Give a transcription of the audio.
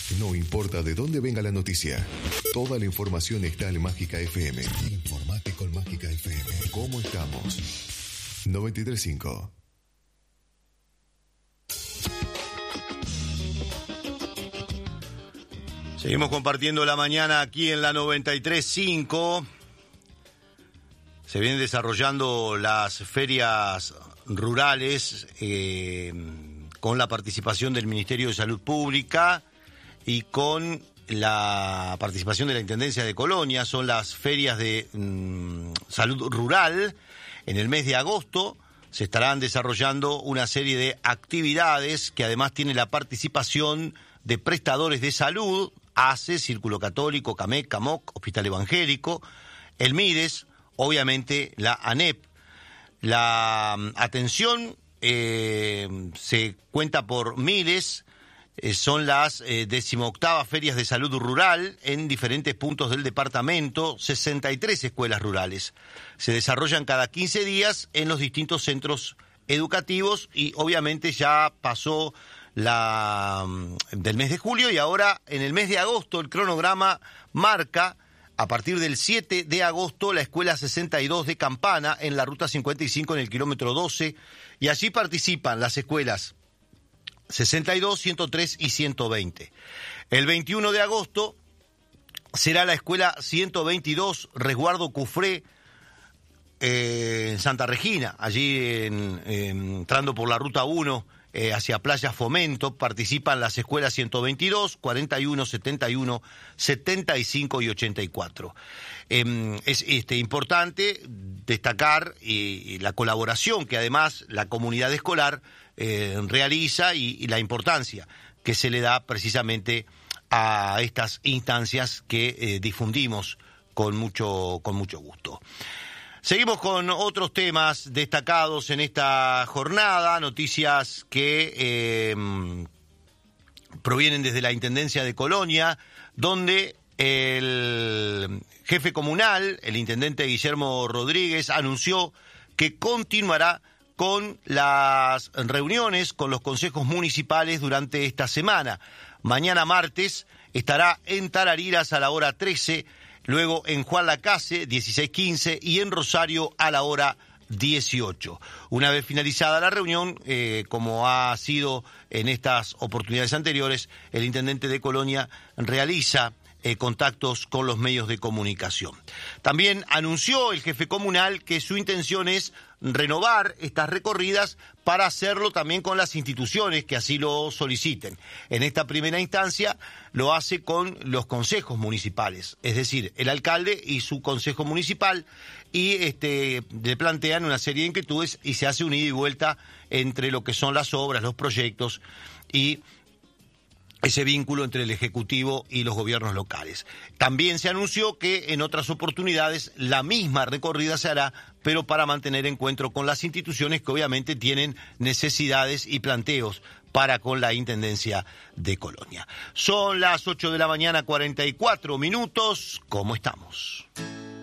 No importa de dónde venga la noticia, toda la información está en Mágica FM. Informate con Mágica FM. ¿Cómo estamos? 93.5. Seguimos compartiendo la mañana aquí en la 93.5. Se vienen desarrollando las ferias rurales con la participación del Ministerio de Salud Pública y con la participación de la Intendencia de Colonia. Son las ferias de salud rural. En el mes de agosto se estarán desarrollando una serie de actividades que además tienen la participación de prestadores de salud, ACE, Círculo Católico, CAMEC, CAMOC, Hospital Evangélico, el MIDES, obviamente la ANEP. La atención se cuenta por miles. Son las 18ª ferias de salud rural en diferentes puntos del departamento, 63 escuelas rurales. Se desarrollan cada 15 días en los distintos centros educativos y obviamente ya pasó del mes de julio y ahora en el mes de agosto el cronograma marca a partir del 7 de agosto la escuela 62 de Campana en la ruta 55 en el kilómetro 12 y allí participan las escuelas 62, 103 y 120. El 21 de agosto será la escuela 122 Resguardo Cufré en Santa Regina, allí entrando por la ruta 1 hacia Playa Fomento. Participan las escuelas 122, 41, 71, 75 y 84. Es importante destacar la colaboración que además la comunidad escolar realiza y la importancia que se le da precisamente a estas instancias que difundimos con mucho gusto. Seguimos con otros temas destacados en esta jornada, noticias que provienen desde la Intendencia de Colonia, donde el jefe comunal, el intendente Guillermo Rodríguez, anunció que continuará con las reuniones con los consejos municipales durante esta semana. Mañana martes estará en Tarariras a la hora 13, luego en Juan Lacase 16:15 y en Rosario a la hora 18. Una vez finalizada la reunión, como ha sido en estas oportunidades anteriores, el intendente de Colonia realiza contactos con los medios de comunicación. También anunció el jefe comunal que su intención es renovar estas recorridas para hacerlo también con las instituciones que así lo soliciten. En esta primera instancia lo hace con los consejos municipales, es decir, el alcalde y su consejo municipal, y le plantean una serie de inquietudes y se hace un ida y vuelta entre lo que son las obras, los proyectos y ese vínculo entre el Ejecutivo y los gobiernos locales. También se anunció que en otras oportunidades la misma recorrida se hará, pero para mantener encuentro con las instituciones que obviamente tienen necesidades y planteos para con la Intendencia de Colonia. Son las 8 de la mañana, 44 minutos. ¿Cómo estamos?